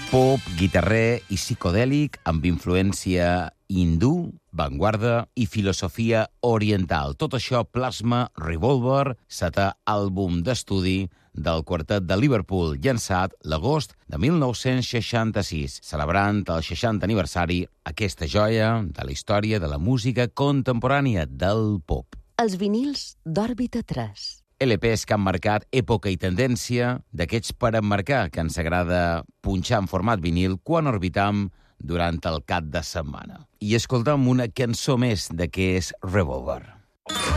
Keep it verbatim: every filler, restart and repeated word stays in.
Pop, guitarrer i psicodèlic amb influència hindú, vanguarda i filosofia oriental. Tot això plasma Revolver, setè àlbum d'estudi del quartet de Liverpool, llançat l'agost de mil nou-cents seixanta-sis, celebrant el seixantè aniversari, aquesta joia de la història de la música contemporània del pop. Els vinils d'Òrbita tres. L Ps que han marcat època i tendència, d'aquests per emmarcar, que ens agrada punxar en format vinil quan orbitam durant el cap de setmana. I escoltam una cançó més de què és Revolver.